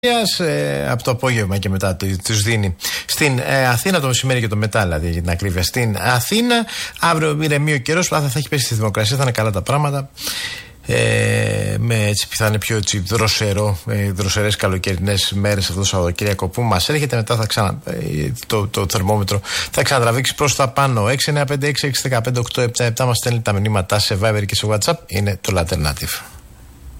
Από το απόγευμα και μετά τους δίνει στην Αθήνα, το μεσημέρι και το μετά, δηλαδή για την ακρίβεια, στην Αθήνα. Αύριο ηρεμεί ο καιρός, θα έχει πέσει στη Δημοκρασία, θα είναι καλά τα πράγματα. Έτσι, θα είναι πιο δροσερές καλοκαιρινές μέρες αυτό το Σαββατοκύριακο που μας έρχεται. Μετά θα το θερμόμετρο θα ξανατραβήξει προς τα πάνω. 695-615-877 μας στέλνει τα μηνύματά σε Viber και σε WhatsApp. Είναι το Alternative.